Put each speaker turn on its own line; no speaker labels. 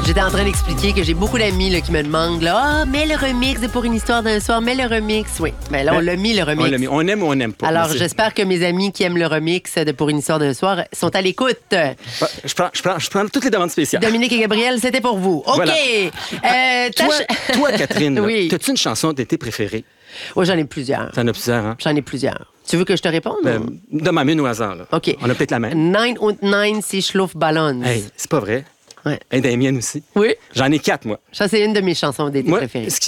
J'étais en train d'expliquer que j'ai beaucoup d'amis là, qui me demandent là, mets le remix de Pour une histoire d'un soir, mets le remix. Oui, mais là, on l'a mis, le remix.
On l'a mis. On aime ou on n'aime pas.
Alors,
Merci.
j'espère que mes amis qui aiment le remix de Pour une histoire d'un soir sont à l'écoute.
Je prends toutes les demandes spéciales.
Dominique et Gabriel, c'était pour vous. OK.
Voilà. Toi, Catherine,
Oui.
as-tu une chanson d'été préférée?
Oh, j'en ai plusieurs.
T'en as plusieurs, hein?
J'en ai plusieurs. Tu veux que je te réponde?
Donne-moi une au hasard. Là.
OK.
On a peut-être la même.
9 und 9, si schluff ballons.
Hey, c'est pas vrai.
Ouais.
Hey, des miennes aussi.
Oui.
J'en ai 4, moi.
Ça, c'est une de mes chansons d'été
Moi,
préférées.
ce